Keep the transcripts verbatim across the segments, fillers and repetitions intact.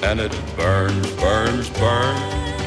and it burns, burns, burns.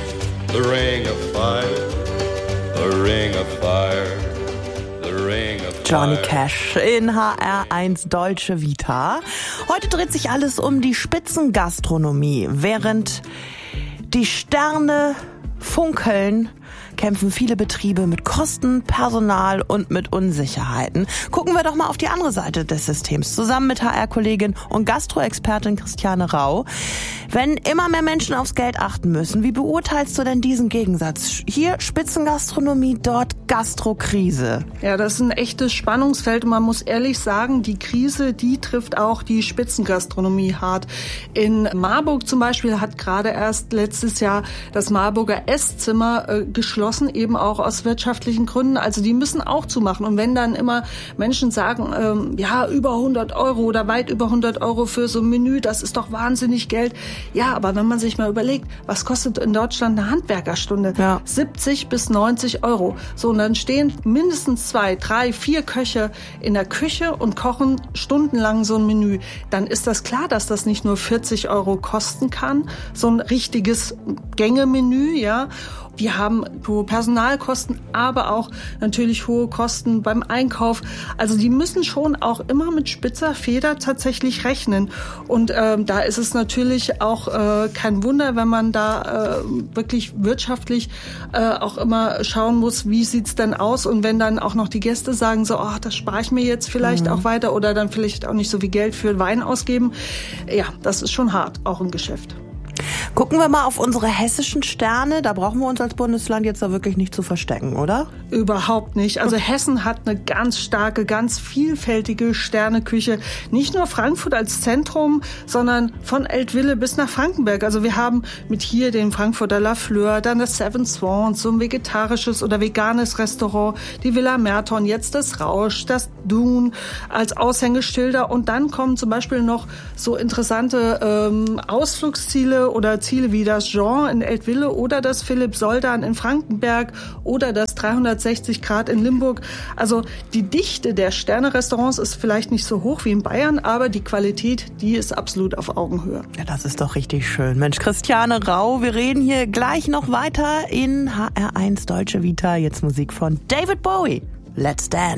The ring of fire, the ring of fire, the ring of fire. Johnny Cash in H R eins Deutsche Vita. Heute dreht sich alles um die Spitzengastronomie. Während die Sterne funkeln, kämpfen viele Betriebe mit Kosten, Personal und mit Unsicherheiten. Gucken wir doch mal auf die andere Seite des Systems. Zusammen mit H R-Kollegin und Gastroexpertin Christiane Rau. Wenn immer mehr Menschen aufs Geld achten müssen, wie beurteilst du denn diesen Gegensatz? Hier Spitzengastronomie, dort Gastrokrise. Ja, das ist ein echtes Spannungsfeld und man muss ehrlich sagen, die Krise, die trifft auch die Spitzengastronomie hart. In Marburg zum Beispiel hat gerade erst letztes Jahr das Marburger Esszimmer äh, geschlossen, eben auch aus wirtschaftlichen Gründen. Also die müssen auch zumachen. Und wenn dann immer Menschen sagen, ähm, ja, über hundert Euro oder weit über hundert Euro für so ein Menü, das ist doch wahnsinnig Geld. Ja, aber wenn man sich mal überlegt, was kostet in Deutschland eine Handwerkerstunde? Ja. siebzig bis neunzig Euro. So, und dann stehen mindestens zwei, drei, vier Köche in der Küche und kochen stundenlang so ein Menü. Dann ist das klar, dass das nicht nur vierzig Euro kosten kann, so ein richtiges Gängemenü, ja. Wir haben hohe Personalkosten, aber auch natürlich hohe Kosten beim Einkauf. Also die müssen schon auch immer mit spitzer Feder tatsächlich rechnen. Und ähm, da ist es natürlich auch äh, kein Wunder, wenn man da äh, wirklich wirtschaftlich äh, auch immer schauen muss, wie sieht's denn aus? Und wenn dann auch noch die Gäste sagen so, oh, das spare ich mir jetzt vielleicht mhm. auch weiter oder dann vielleicht auch nicht so viel Geld für Wein ausgeben. Ja, das ist schon hart, auch im Geschäft. Gucken wir mal auf unsere hessischen Sterne. Da brauchen wir uns als Bundesland jetzt da wirklich nicht zu verstecken, oder? Überhaupt nicht. Also Hessen hat eine ganz starke, ganz vielfältige Sterneküche. Nicht nur Frankfurt als Zentrum, sondern von Eltville bis nach Frankenberg. Also wir haben mit hier den Frankfurter La Fleur, dann das Seven Swans, so ein vegetarisches oder veganes Restaurant, die Villa Merton, jetzt das Rausch, das Dune als Aushängeschilder. Und dann kommen zum Beispiel noch so interessante ähm, Ausflugsziele oder Ziele wie das Jean in Eltville oder das Philipp Soldan in Frankenberg oder das dreihundertsechzig Grad in Limburg. Also die Dichte der Sterne-Restaurants ist vielleicht nicht so hoch wie in Bayern, aber die Qualität, die ist absolut auf Augenhöhe. Ja, das ist doch richtig schön. Mensch, Christiane Rau, wir reden hier gleich noch weiter in H R eins Deutsche Vita. Jetzt Musik von David Bowie. Let's Dance.